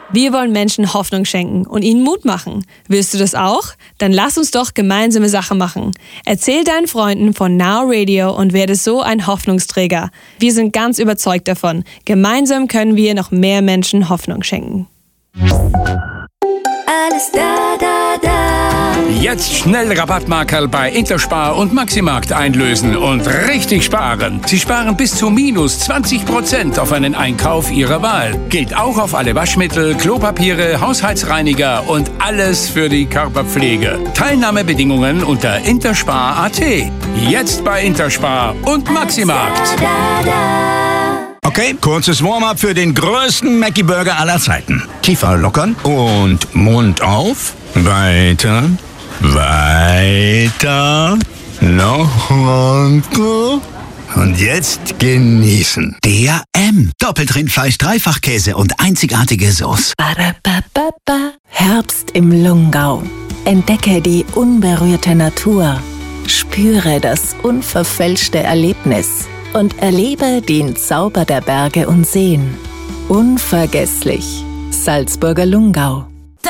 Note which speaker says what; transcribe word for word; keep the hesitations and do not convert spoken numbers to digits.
Speaker 1: Wir wollen Menschen Hoffnung schenken und ihnen Mut machen. Willst du das auch? Dann lass uns doch gemeinsame Sache machen. Erzähl deinen Freunden von Now Radio und werde so ein Hoffnungsträger. Wir sind ganz überzeugt davon. Gemeinsam können wir noch mehr Menschen Hoffnung schenken.
Speaker 2: Alles da, da, da.
Speaker 3: Jetzt schnell Rabattmarkerl bei Interspar und Maximarkt einlösen und richtig sparen. Sie sparen bis zu minus zwanzig Prozent auf einen Einkauf Ihrer Wahl. Gilt auch auf alle Waschmittel, Klopapiere, Haushaltsreiniger und alles für die Körperpflege. Teilnahmebedingungen unter interspar punkt at. Jetzt bei Interspar und Maximarkt.
Speaker 2: Da, da, da.
Speaker 4: Okay, kurzes Warm-up für den größten Mackie-Burger aller Zeiten. Kiefer lockern und Mund auf. Weiter, weiter, noch weiter. Und jetzt genießen.
Speaker 5: D A M. Doppelt Rindfleisch, Dreifachkäse und einzigartige Sauce.
Speaker 6: Ba-da-ba-ba-ba. Herbst im Lungau. Entdecke die unberührte Natur. Spüre das unverfälschte Erlebnis. Und erlebe den Zauber der Berge und Seen. Unvergesslich. Salzburger Lungau.